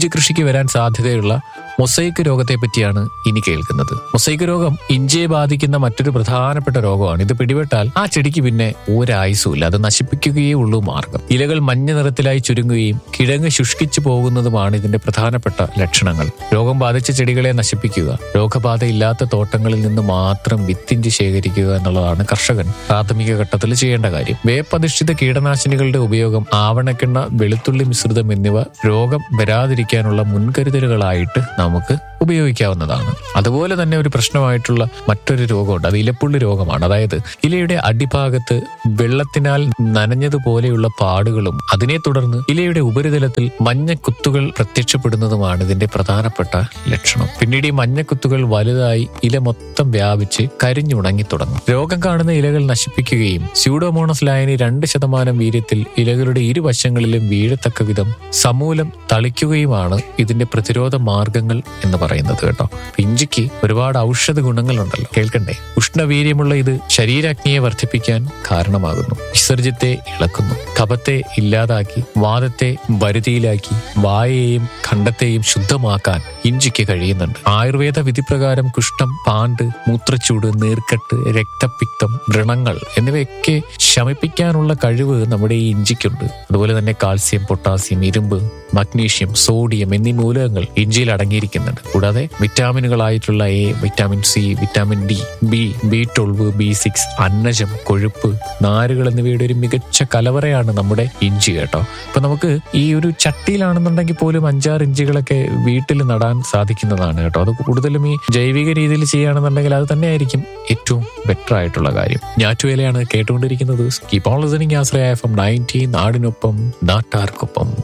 ഇഞ്ചി കൃഷിക്ക് വരാൻ സാധ്യതയുള്ള മൊസൈക്ക് രോഗത്തെ പറ്റിയാണ് ഇനി കേൾക്കുന്നത്. മൊസൈക്ക് രോഗം ഇഞ്ചിയെ ബാധിക്കുന്ന മറ്റൊരു പ്രധാനപ്പെട്ട രോഗമാണ്. ഇത് പിടിപെട്ടാൽ ആ ചെടിക്ക് പിന്നെ ഒരായുസുമില്ല, അത് നശിപ്പിക്കുകയേ ഉള്ളൂ മാർഗം. ഇലകൾ മഞ്ഞ നിറത്തിലായി ചുരുങ്ങുകയും കിഴങ്ങ് ശുഷ്കിച്ചു പോകുന്നതുമാണ് ഇതിന്റെ പ്രധാനപ്പെട്ട ലക്ഷണങ്ങൾ. രോഗം ബാധിച്ച ചെടികളെ നശിപ്പിക്കുക, രോഗബാധയില്ലാത്ത തോട്ടങ്ങളിൽ നിന്ന് മാത്രം വിത്തിഞ്ചി ശേഖരിക്കുക എന്നുള്ളതാണ് കർഷകൻ പ്രാഥമിക ഘട്ടത്തിൽ ചെയ്യേണ്ട കാര്യം. വേപ്പധിഷ്ഠിത കീടനാശിനികളുടെ ഉപയോഗം, ആവണക്കെണ്ണ, വെളുത്തുള്ളി മിശ്രിതം എന്നിവ രോഗം വരാതിരിക്കാനുള്ള മുൻകരുതലുകളായിട്ട് നമുക്ക് ഉപയോഗിക്കാവുന്നതാണ്. അതുപോലെ തന്നെ ഒരു പ്രശ്നമായിട്ടുള്ള മറ്റൊരു രോഗമുണ്ട്, അത് ഇലപ്പുള്ളി രോഗമാണ്. അതായത് ഇലയുടെ അടിഭാഗത്ത് വെള്ളത്തിനാൽ നനഞ്ഞതുപോലെയുള്ള പാടുകളും അതിനെ തുടർന്ന് ഇലയുടെ ഉപരിതലത്തിൽ മഞ്ഞക്കുത്തുകൾ പ്രത്യക്ഷപ്പെടുന്നതുമാണ് ഇതിന്റെ പ്രധാനപ്പെട്ട ലക്ഷണം. പിന്നീട് ഈ മഞ്ഞക്കുത്തുകൾ വലുതായി ഇല മൊത്തം വ്യാപിച്ച് കരിഞ്ഞുണങ്ങി തുടങ്ങും. രോഗം കാണുന്ന ഇലകൾ നശിപ്പിക്കുകയും സ്യൂഡോമോണസ് ലായനി 2% വീര്യത്തിൽ ഇലകളുടെ ഇരുവശങ്ങളിലും വീഴത്തക്ക വിധം സമൂലം തളിക്കുകയുമാണ് ഇതിന്റെ പ്രതിരോധ മാർഗങ്ങൾ എന്ന് പറയുന്നത് കേട്ടോ. ഇഞ്ചിക്ക് ഒരുപാട് ഔഷധ ഗുണങ്ങളുണ്ടല്ലോ, കേൾക്കണ്ടേ? ഉഷ്ണവീര്യമുള്ള ഇത് ശരീരാഗ്നിയെ വർദ്ധിപ്പിക്കാൻ കാരണമാകുന്നു, വിസർജ്യത്തെ ഇളക്കുന്നു, കഫത്തെ ഇല്ലാതാക്കി വാതത്തെ വരുതിയിലാക്കി വായയെയും ഖണ്ഡത്തെയും ശുദ്ധമാക്കാൻ ഇഞ്ചിക്ക് കഴിയുന്നുണ്ട്. ആയുർവേദ വിധിപ്രകാരം കുഷ്ഠം, പാണ്ട്, മൂത്രച്ചൂട്, നീർക്കെട്ട്, രക്തപിത്തം, വ്രണങ്ങൾ എന്നിവയൊക്കെ ശമിപ്പിക്കാനുള്ള കഴിവ് നമ്മുടെ ഈ ഇഞ്ചിക്കുണ്ട്. അതുപോലെ തന്നെ കാൽസ്യം, പൊട്ടാസ്യം, ഇരുമ്പ്, മഗ്നീഷ്യം, സോഡിയം എന്നീ മൂലകങ്ങൾ ഇഞ്ചിയിൽ അടങ്ങിയിരിക്കുന്നുണ്ട്. കൂടാതെ വിറ്റാമിനുകളായിട്ടുള്ള A, vitamin C, vitamin D, B12, B6, അന്നജം, കൊഴുപ്പ്, നാരുകൾ എന്നിവയുടെ ഒരു മികച്ച കലവറയാണ് നമ്മുടെ ഇഞ്ചി കേട്ടോ. ഇപ്പൊ നമുക്ക് ഈ ഒരു ചട്ടിയിലാണെന്നുണ്ടെങ്കിൽ പോലും 5-6 ഇഞ്ചികളൊക്കെ വീട്ടിൽ നടാൻ സാധിക്കുന്നതാണ് കേട്ടോ. അത് കൂടുതലും ഈ ജൈവിക രീതിയിൽ ചെയ്യുകയാണെന്നുണ്ടെങ്കിൽ അത് തന്നെയായിരിക്കും ഏറ്റവും ബെറ്റർ ആയിട്ടുള്ള കാര്യം. ഞാറ്റുവേലയാണ് കേട്ടുകൊണ്ടിരിക്കുന്നത്. Keep on listening Ashraya FM 90, നാടിനൊപ്പം നാട്ടാർക്കൊപ്പം.